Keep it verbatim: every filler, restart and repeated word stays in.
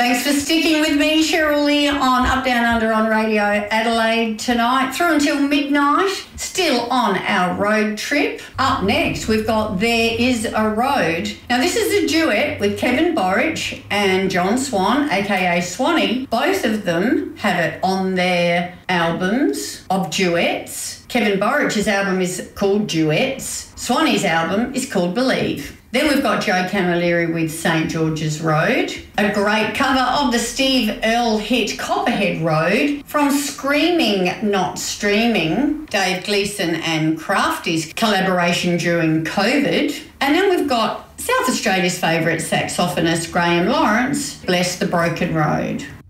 Thanks for sticking with me, Cheryl Lee, on Up Down Under on Radio Adelaide tonight through until midnight. Still on our road trip. Up next, we've got There Is a Road. Now, this is a duet with Kevin Borich and John Swan, aka Swanee. Both of them have it on their albums of duets. Kevin Borich's album is called Duets. Swanee's album is called Believe. Then we've got Joe Camilleri with Saint George's Road, a great cover of the Steve Earle hit Copperhead Road from Screaming Not Streaming, Dave Gleeson and Crafty's collaboration during COVID. And then we've got South Australia's favourite saxophonist Graham Lawrence, Bless the Broken Road.